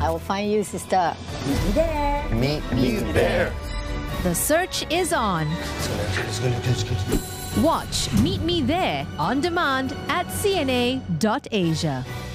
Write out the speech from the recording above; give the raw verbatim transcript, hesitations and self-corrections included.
I will find you, sister. Meet me there. Meet me there. The search is on. Watch Meet Me There on demand at C N A dot Asia.